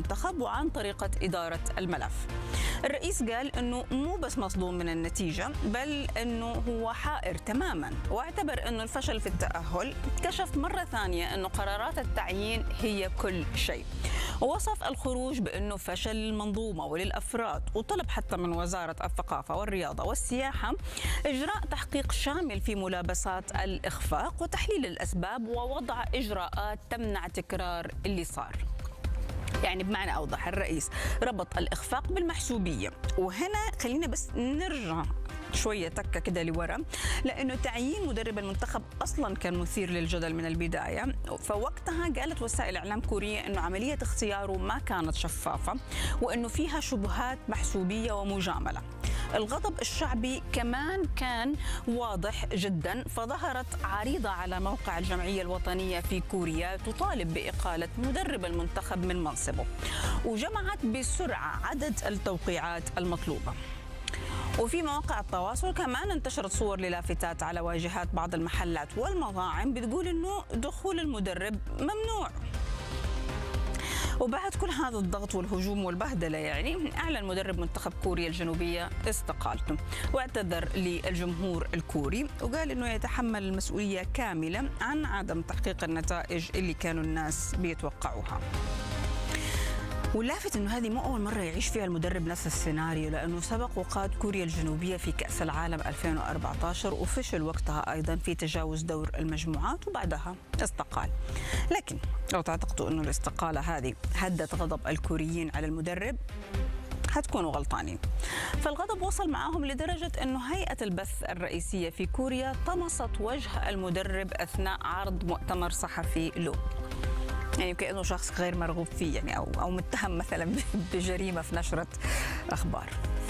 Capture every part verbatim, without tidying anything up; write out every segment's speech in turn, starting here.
المنتخب وعن طريقة إدارة الملف. الرئيس قال أنه مو بس مصدوم من النتيجة، بل أنه هو حائر تماما، واعتبر أنه الفشل في التأهل كشف مرة ثانية أنه قرارات التعيين هي كل شيء. ووصف الخروج بأنه فشل للمنظومة وللأفراد، وطلب حتى من وزارة الثقافة والرياضة والسياحة إجراء تحقيق شامل في ملابسات الإخفاق وتحليل الأسباب ووضع إجراءات تمنع تكرار اللي صار. يعني بمعنى أوضح، الرئيس ربط الإخفاق بالمحسوبية. وهنا خلينا بس نرجع شوية تكة كده لورا، لأنه تعيين مدرب المنتخب أصلا كان مثير للجدل من البداية. فوقتها قالت وسائل إعلام كورية أنه عملية اختياره ما كانت شفافة، وأنه فيها شبهات محسوبية ومجاملة. الغضب الشعبي كمان كان واضح جدا، فظهرت عريضة على موقع الجمعية الوطنية في كوريا تطالب بإقالة مدرب المنتخب من منصبه، وجمعت بسرعة عدد التوقيعات المطلوبة. وفي مواقع التواصل كمان انتشرت صور للافتات على واجهات بعض المحلات والمطاعم بتقول انه دخول المدرب ممنوع. وبعد كل هذا الضغط والهجوم والبهدله، يعني اعلن مدرب منتخب كوريا الجنوبيه استقالته، واعتذر للجمهور الكوري وقال انه يتحمل المسؤوليه كامله عن عدم تحقيق النتائج اللي كانوا الناس بيتوقعوها. واللافت انه هذه مو اول مره يعيش فيها المدرب نفس السيناريو، لانه سبق وقاد كوريا الجنوبيه في كاس العالم ألفين وأربعة عشر وفشل وقتها ايضا في تجاوز دور المجموعات، وبعدها استقال. لكن لو تعتقدوا انه الاستقاله هذه هدت غضب الكوريين على المدرب، هتكونوا غلطانين. فالغضب وصل معاهم لدرجه انه هيئه البث الرئيسيه في كوريا طمست وجه المدرب اثناء عرض مؤتمر صحفي له، يعني كأنه شخص غير مرغوب فيه، يعني أو أو متهم مثلا بجريمة في نشرة أخبار.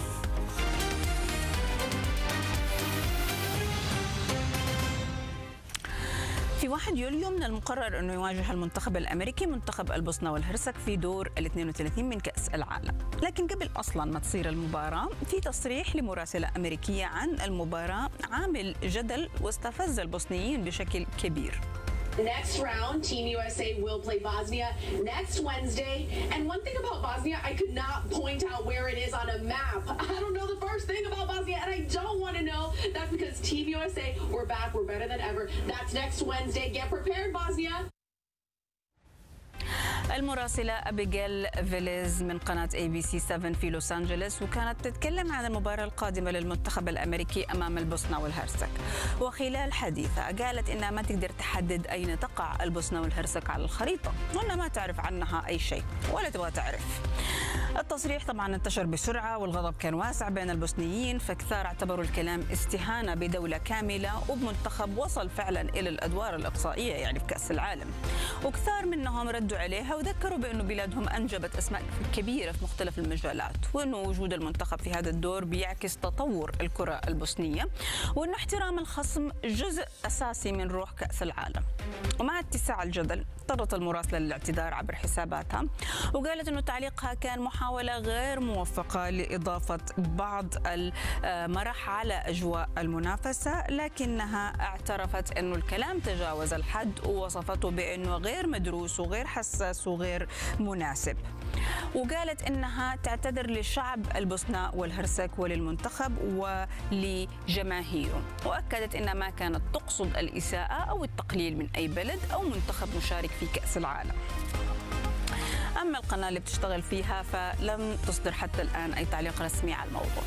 في واحد يوليو من المقرر أنه يواجه المنتخب الأمريكي منتخب البوسنة والهرسك في دور ال اثنين وثلاثين من كأس العالم. لكن قبل أصلا ما تصير المباراة، في تصريح لمراسلة أمريكية عن المباراة عامل جدل واستفز البوسنيين بشكل كبير. Next round, Team U S A will play Bosnia next Wednesday. And one thing about Bosnia, I could not point out where it is on a map. I don't know the first thing about Bosnia, and I don't want to know. That's because Team U S A, we're back, we're better than ever. That's next Wednesday. Get prepared, Bosnia. المراسلة أبيغيل فيليز من قناة إيه بي سي سبعة في لوس أنجلوس، وكانت تتكلم عن المباراة القادمة للمنتخب الأمريكي أمام البوسنة والهرسك. وخلال حديثها قالت إنها ما تقدر تحدد أين تقع البوسنة والهرسك على الخريطة، وإنها ما تعرف عنها أي شيء ولا تبغى تعرف. التصريح طبعا انتشر بسرعة، والغضب كان واسع بين البوسنيين، فكثار اعتبروا الكلام استهانة بدولة كاملة وبمنتخب وصل فعلا إلى الأدوار الإقصائية يعني في كأس العالم. وكثار منهم ردوا عليها وذكروا بأنه بلادهم أنجبت أسماء كبيرة في مختلف المجالات، وأنه وجود المنتخب في هذا الدور بيعكس تطور الكرة البوسنية، وأنه احترام الخصم جزء أساسي من روح كأس العالم. ومع اتساع الجدل اضطرت المراسلة للاعتذار عبر حساباتها، وقالت أنه تعليقها كان محاولة غير موفقة لإضافة بعض المرح على أجواء المنافسة، لكنها اعترفت أنه الكلام تجاوز الحد ووصفته بأنه غير مدروس وغير حساس وغير مناسب. وقالت أنها تعتذر للشعب البوسنة والهرسك وللمنتخب ولجماهيره، وأكدت أنها ما كانت تقصد الإساءة أو التقليل من أي بلد أو منتخب مشارك في كأس العالم. أما القناة اللي بتشتغل فيها فلم تصدر حتى الآن أي تعليق رسمي على الموضوع.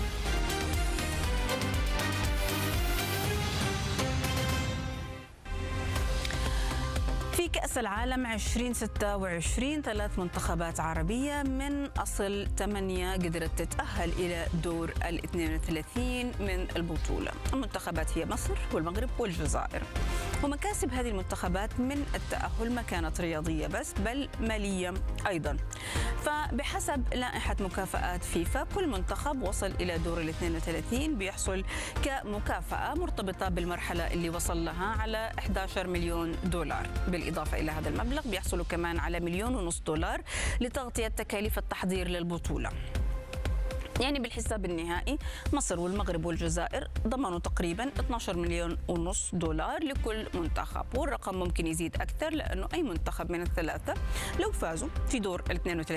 في كأس العالم ألفين وستة وعشرين ثلاث منتخبات عربية من أصل ثمانية قدرت تتأهل إلى دور ال اثنين وثلاثين من البطولة. المنتخبات هي مصر والمغرب والجزائر. ومكاسب هذه المنتخبات من التأهل ما كانت رياضية بس، بل مالية أيضا. فبحسب لائحة مكافآت فيفا، كل منتخب وصل إلى دور ال اثنين وثلاثين بيحصل كمكافأة مرتبطة بالمرحلة اللي وصل لها على أحد عشر مليون دولار. بالإضافة إلى هذا المبلغ بيحصلوا كمان على مليون ونص دولار لتغطية تكاليف التحضير للبطولة. يعني بالحساب النهائي مصر والمغرب والجزائر ضمنوا تقريبا اثني عشر مليون ونص دولار لكل منتخب، والرقم ممكن يزيد أكثر لأنه أي منتخب من الثلاثة لو فازوا في دور ال اثنين وثلاثين